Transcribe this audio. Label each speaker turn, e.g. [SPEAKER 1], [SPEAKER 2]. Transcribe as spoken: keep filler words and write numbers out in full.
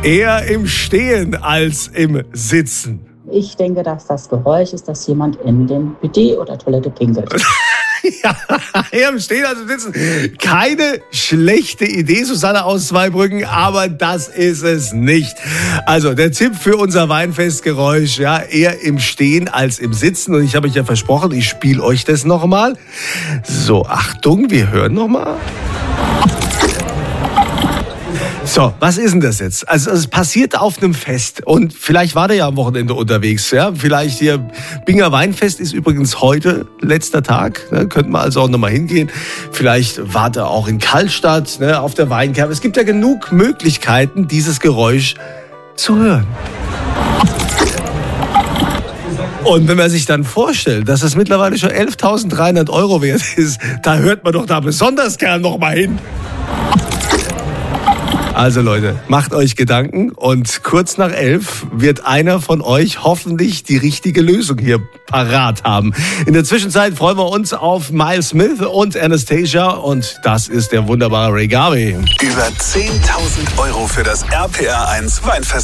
[SPEAKER 1] Eher im Stehen als im Sitzen.
[SPEAKER 2] Ich denke, dass das Geräusch ist, dass jemand in den Bidet oder Toilette pinkelt.
[SPEAKER 1] Ja, eher im Stehen als im Sitzen. Keine schlechte Idee, Susanne aus Zweibrücken, aber das ist es nicht. Also der Tipp für unser Weinfestgeräusch, ja, eher im Stehen als im Sitzen. Und ich habe euch ja versprochen, ich spiele euch das nochmal. So, Achtung, wir hören nochmal. So, was ist denn das jetzt? Also es passiert auf einem Fest und vielleicht war der ja am Wochenende unterwegs. Ja? Vielleicht hier, Binger Weinfest ist übrigens heute letzter Tag. Ne? Könnten wir also auch nochmal hingehen. Vielleicht war der auch in Kallstadt, ne? Auf der Weinkerbe. Es gibt ja genug Möglichkeiten, dieses Geräusch zu hören. Und wenn man sich dann vorstellt, dass es mittlerweile schon elftausenddreihundert Euro wert ist, da hört man doch da besonders gern nochmal hin. Also Leute, macht euch Gedanken und kurz nach elf wird einer von euch hoffentlich die richtige Lösung hier parat haben. In der Zwischenzeit freuen wir uns auf Miles Smith und Anastasia und das ist der wunderbare Ray Garvey.
[SPEAKER 3] Über zehntausend Euro für das R P R eins Weinfest.